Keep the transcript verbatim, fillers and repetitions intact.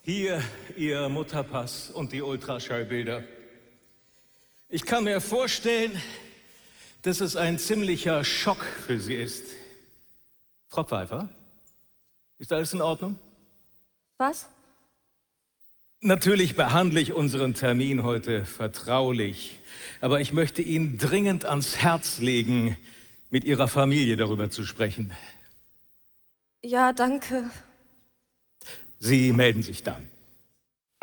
Hier Ihr Mutterpass und die Ultraschallbilder. Ich kann mir vorstellen, dass es ein ziemlicher Schock für Sie ist. Frau Pfeiffer, ist alles in Ordnung? Was? Natürlich behandle ich unseren Termin heute vertraulich, aber ich möchte Ihnen dringend ans Herz legen, mit Ihrer Familie darüber zu sprechen. Ja, danke. Sie melden sich dann.